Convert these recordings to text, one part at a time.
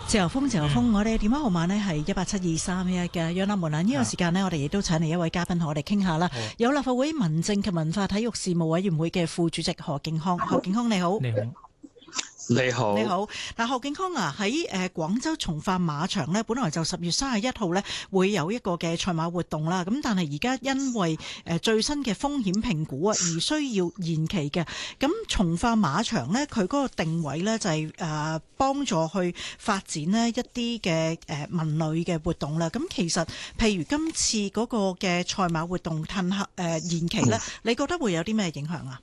自由風，自由風，我哋嘅電話號碼呢係1872311嘅。楊立門啊，呢個時間呢，我哋亦都請嚟一位嘉賓同我哋傾下啦。有立法會民政及文化體育事務委員會嘅副主席何敬康。何敬康你好。 你好。 你好，你好。嗱，何敬康啊，喺廣州從化馬場呢，本來就10月31號呢會有一個嘅賽馬活動啦。咁但係而家因為最新嘅風險評估啊，而需要延期嘅。咁從化馬場呢，佢嗰個定位呢，就係幫助去發展呢一啲嘅文旅嘅活動啦。咁其實譬如今次嗰個嘅賽馬活動延期呢，你覺得會有啲咩影響啊？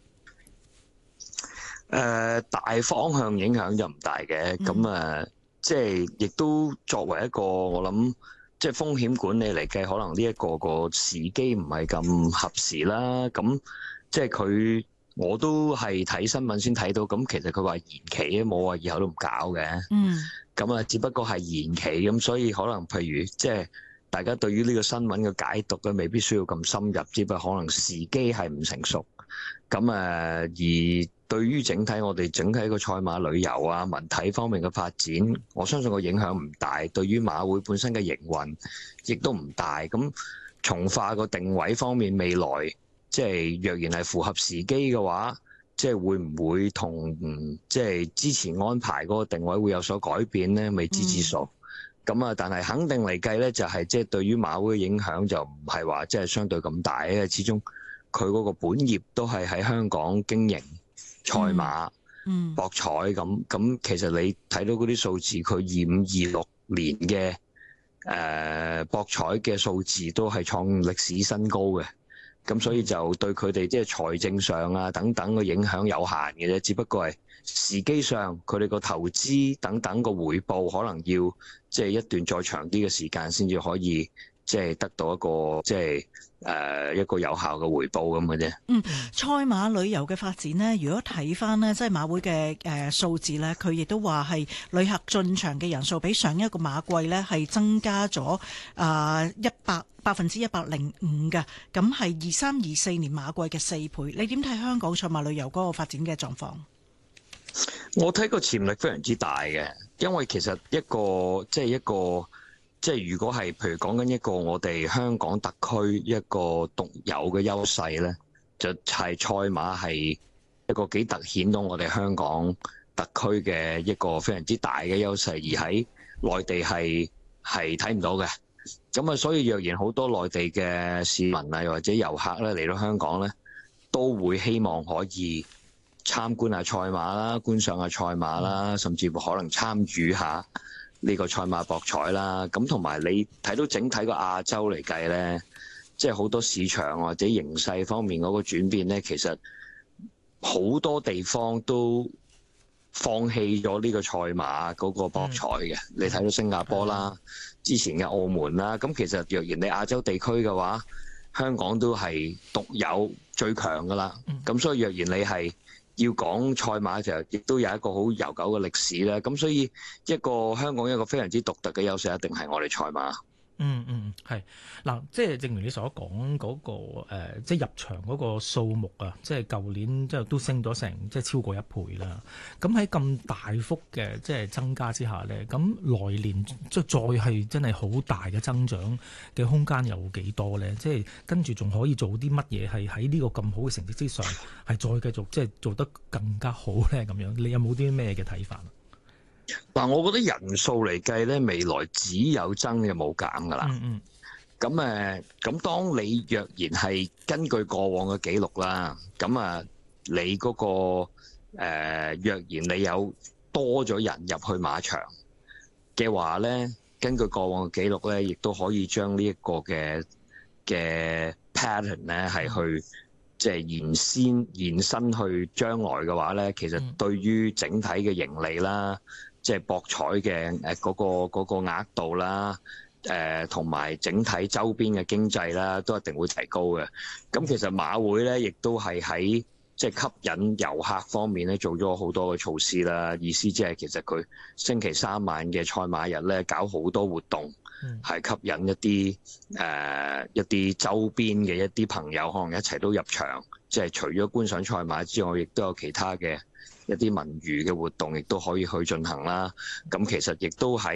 大方向影響就唔大嘅，咁即係亦都作為一個我諗，即係風險管理嚟計，可能呢一個時機唔係咁合時啦。咁即係佢，我都係睇新聞先睇到，咁其實佢話延期，冇話以後都唔搞嘅。咁只不過係延期，咁所以可能譬如即係大家對於呢個新聞嘅解讀咧，未必需要咁深入，只不過可能時機係唔成熟。咁而對於我哋整體個賽馬旅遊啊、文體方面嘅發展，我相信個影響唔大。對於馬會本身嘅營運，亦都唔大。咁從化個定位方面，未來即係若然係符合時機嘅話，即係會唔會同即係之前安排嗰個定位會有所改變呢？未知之數。咁但係肯定嚟計呢，就係即係對於馬會嘅影響就唔係話即係相對咁大，因為始終佢嗰個本業都係喺香港經營。賽馬、博彩咁，其實你睇到嗰啲數字，佢25、26年嘅博彩嘅數字都係創歷史新高嘅，咁所以就對佢哋即係財政上啊等等嘅影響有限嘅啫，只不過係時機上佢哋個投資等等個回報可能要即係一段再長啲嘅時間先至可以。即係得到一個即係一個有效嘅回報咁嘅啫。 賽馬旅遊嘅發展呢，如果睇翻呢，即係馬會嘅數字呢，佢亦都話係旅客進場嘅人數比上一個馬季呢係增加咗105%嘅，咁係23-24年馬季嘅4倍。你點睇香港賽馬旅遊嗰個發展嘅狀況？ 我睇個潛力非常之大嘅，因為其實即係如果係譬如講緊一個我哋香港特區一個獨有嘅優勢呢，就係賽馬係一個幾突顯到我哋香港特區嘅一個非常之大嘅優勢，而喺內地係睇唔到嘅。咁所以若然好多內地嘅市民啊，或者遊客咧嚟到香港呢，都會希望可以參觀下賽馬啦，觀賞下賽馬啦，甚至乎可能參與下呢個賽馬博彩啦，咁同埋你睇到整體個亞洲嚟計呢，即係好多市場或者形勢方面嗰個轉變呢，其實好多地方都放棄咗呢個賽馬嗰個博彩嘅。你睇到新加坡啦，之前嘅澳門啦，咁其實若然你亞洲地區嘅話，香港都係獨有最強噶啦。咁所以若然你係要講賽馬就亦都有一個好悠久嘅歷史啦，咁所以香港一個非常之獨特嘅優勢，一定係我哋賽馬。 係嗱，即係正如你所講嗰個即係入場嗰個數目啊，即係舊年即係都升咗成即係超過1倍啦。咁喺咁大幅嘅即係增加之下咧，咁來年即係再係真係好大嘅增長嘅空間有幾多咧？即係跟住仲可以做啲乜嘢係喺呢個咁好嘅成績之上，係再繼續即係做得更加好咧？咁樣你有冇啲咩嘅睇法？ 嗱，我覺得人數嚟計咧，未來只有增嘅冇減噶啦。咁當你若然係根據過往嘅記錄啦，咁你嗰個若然你有多咗人入去馬場嘅話咧，根據過往嘅記錄咧，亦都可以將呢一個嘅 pattern 咧係去即係延伸去將來嘅話咧，其實對於整體嘅盈利啦。即係博彩嘅嗰個額度啦，同埋整體周邊嘅經濟啦，都一定會提高嘅。咁其實馬會咧，亦都係喺即係吸引遊客方面咧，做咗好多嘅措施啦。意思即係其實佢星期3晚嘅賽馬日咧，搞好多活動，係吸引一啲周邊嘅一啲朋友，可能一齊都入場。即係除咗觀賞賽馬之外，亦都有其他嘅一啲文娛嘅活動，亦都可以去進行啦。咁其實亦都喺